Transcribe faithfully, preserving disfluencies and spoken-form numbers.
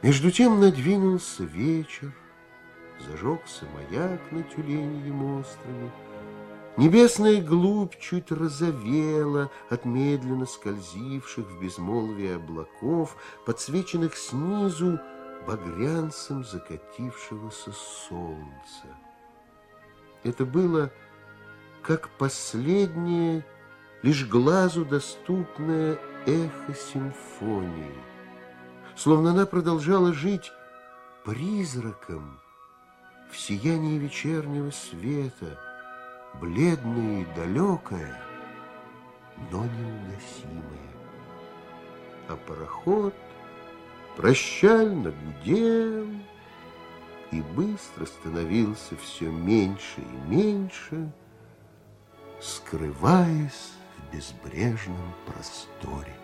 Между тем надвинулся вечер, зажегся маяк на тюленьем острове. Небесная глубь чуть розовела от медленно скользивших в безмолвие облаков, подсвеченных снизу багрянцем закатившегося солнца. Это было как последнее, лишь глазу доступное эхо симфонии, словно она продолжала жить призраком в сиянии вечернего света, бледное и далекое, но неугасимое. А пароход прощально гудел и быстро становился все меньше и меньше, скрываясь в безбрежном просторе.